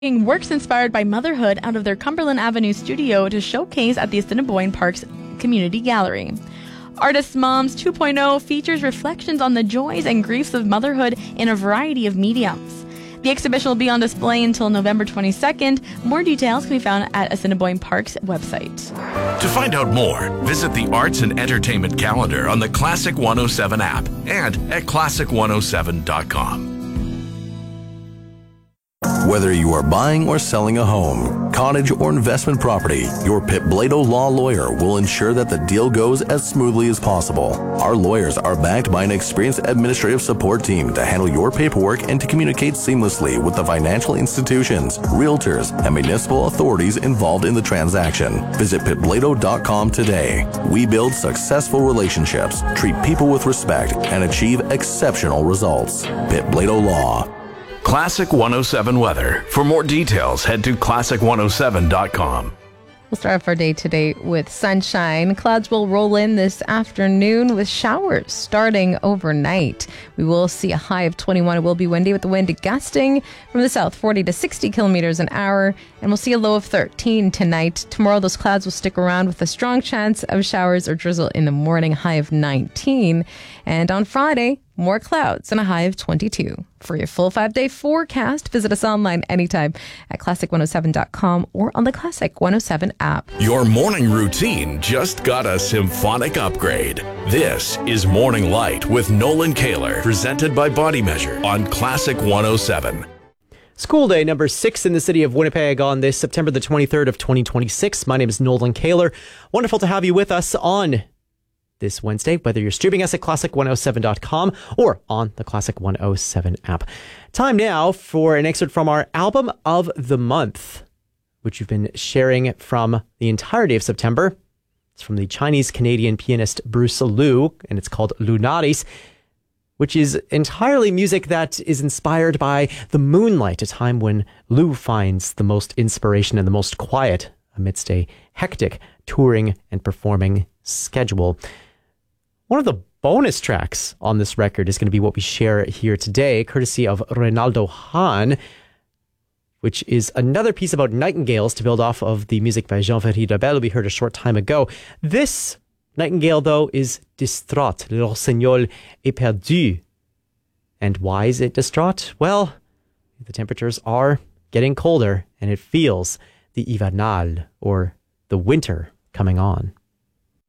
Works inspired by motherhood out of their Cumberland Avenue studio to showcase at the Assiniboine Parks Community Gallery. Artist Moms 2.0 features reflections on the joys and griefs of motherhood in a variety of mediums. The exhibition will be on display until November 22nd. More details can be found at Assiniboine Park's website. To find out more, visit the Arts and Entertainment calendar on the Classic 107 app and at classic107.com. Whether you are buying or selling a home, cottage, or investment property, your Pitt Blado Law Lawyer will ensure that the deal goes as smoothly as possible. Our lawyers are backed by an experienced administrative support team to handle your paperwork and to communicate seamlessly with the financial institutions, realtors, and municipal authorities involved in the transaction. Visit pittblado.com today. We build successful relationships, treat people with respect, and achieve exceptional results. Pitt Blado Law. Classic 107 weather. For more details, head to classic107.com. We'll start off our day today with sunshine. Clouds will roll in this afternoon with showers starting overnight. We will see a high of 21. It will be windy with the wind gusting from the south 40 to 60 kilometers an hour. And we'll see a low of 13 tonight. Tomorrow, those clouds will stick around with a strong chance of showers or drizzle in the morning, high of 19. And on Friday, more clouds and a high of 22. For your full 5-day forecast, visit us online anytime at classic107.com or on the Classic 107 app. Your morning routine just got a symphonic upgrade. This is Morning Light with Nolan Kaler, presented by Body Measure on Classic 107. School day number 6 in the city of Winnipeg on this September the 23rd of 2026. My name is Nolan Kaler. Wonderful to have you with us on this Wednesday, whether you're streaming us at classic107.com or on the Classic 107 app. Time now for an excerpt from our album of the month, which you've been sharing from the entirety of September. It's from the Chinese-Canadian pianist Bruce Liu, and it's called Lunaris, which is entirely music that is inspired by the moonlight, a time when Liu finds the most inspiration and the most quiet amidst a hectic touring and performing schedule. One of the bonus tracks on this record is going to be what we share here today, courtesy of Reynaldo Hahn, which is another piece about nightingales to build off of the music by Jean-Ferry Labelle we heard a short time ago. This nightingale, though, is distraught. Le rossignol est perdu. And why is it distraught? Well, the temperatures are getting colder, and it feels the hivernal, or the winter, coming on.